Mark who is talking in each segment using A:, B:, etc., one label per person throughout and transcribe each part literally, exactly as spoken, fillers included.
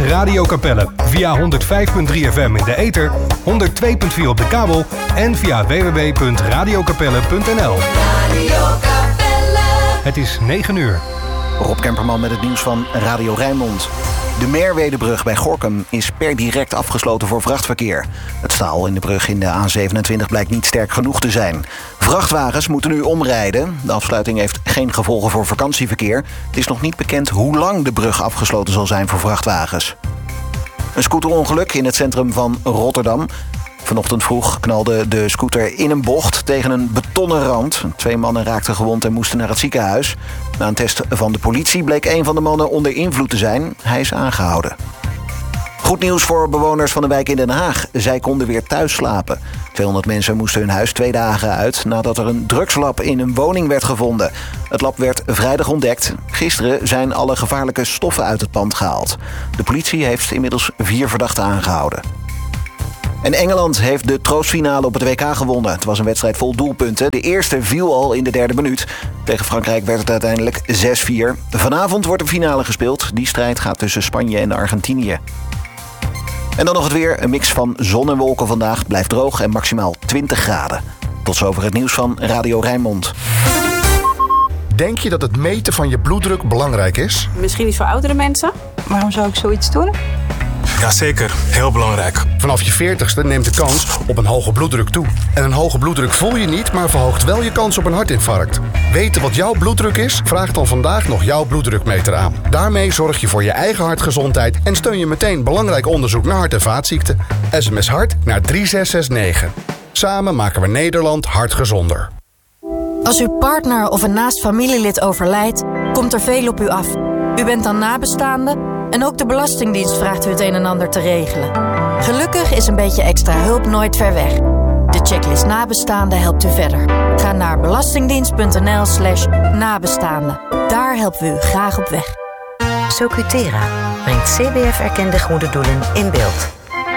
A: Radio Capelle. Via honderd vijf komma drie F M in de ether, honderd twee komma vier op de kabel en via w w w punt radio capelle punt n l. Radio Capelle. Het is negen uur.
B: Rob Kemperman met het nieuws van Radio Rijnmond. De Merwedebrug bij Gorinchem is per direct afgesloten voor vrachtverkeer. Het staal in de brug in de A zevenentwintig blijkt niet sterk genoeg te zijn. Vrachtwagens moeten nu omrijden. De afsluiting heeft geen gevolgen voor vakantieverkeer. Het is nog niet bekend hoe lang de brug afgesloten zal zijn voor vrachtwagens. Een scooterongeluk in het centrum van Rotterdam. Vanochtend vroeg knalde de scooter in een bocht tegen een betonnen rand. Twee mannen raakten gewond en moesten naar het ziekenhuis. Na een test van de politie bleek een van de mannen onder invloed te zijn. Hij is aangehouden. Goed nieuws voor bewoners van de wijk in Den Haag. Zij konden weer thuis slapen. tweehonderd mensen moesten hun huis twee dagen uit nadat er een drugslab in een woning werd gevonden. Het lab werd vrijdag ontdekt. Gisteren zijn alle gevaarlijke stoffen uit het pand gehaald. De politie heeft inmiddels vier verdachten aangehouden. En Engeland heeft de troostfinale op het W K gewonnen. Het was een wedstrijd vol doelpunten. De eerste viel al in de derde minuut. Tegen Frankrijk werd het uiteindelijk zes vier. Vanavond wordt de finale gespeeld. Die strijd gaat tussen Spanje en Argentinië. En dan nog het weer. Een mix van zon en wolken vandaag. Blijft droog en maximaal twintig graden. Tot zover het nieuws van Radio Rijnmond.
C: Denk je dat het meten van je bloeddruk belangrijk is?
D: Misschien iets voor oudere mensen.
E: Waarom zou ik zoiets doen?
F: Jazeker, heel belangrijk.
C: Vanaf je veertigste neemt de kans op een hoge bloeddruk toe. En een hoge bloeddruk voel je niet, maar verhoogt wel je kans op een hartinfarct. Weten wat jouw bloeddruk is? Vraag dan vandaag nog jouw bloeddrukmeter aan. Daarmee zorg je voor je eigen hartgezondheid en steun je meteen belangrijk onderzoek naar hart- en vaatziekten. S M S hart naar drie zes zes negen. Samen maken we Nederland hartgezonder.
G: Als uw partner of een naast familielid overlijdt, komt er veel op u af. U bent dan nabestaande en ook de Belastingdienst vraagt u het een en ander te regelen. Gelukkig is een beetje extra hulp nooit ver weg. De checklist nabestaanden helpt u verder. Ga naar belastingdienst.nl slash nabestaanden. Daar helpen we u graag op weg.
H: Socutera brengt C B F-erkende goede doelen in beeld.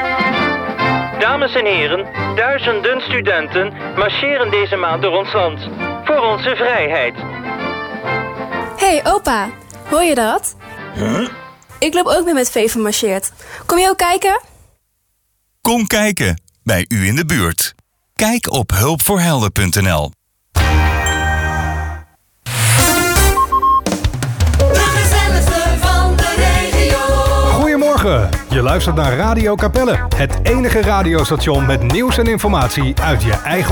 I: Dames en heren, duizenden studenten marcheren deze maand door ons land. Voor onze vrijheid.
J: Hey opa, hoor je dat?
K: Huh?
J: Ik loop ook mee met V van Marcheert. Kom je ook kijken?
K: Kom kijken, bij u in de buurt. Kijk op hulpvoorhelden punt n l.
A: Goedemorgen, je luistert naar Radio Capelle. Het enige radiostation met nieuws en informatie uit je eigen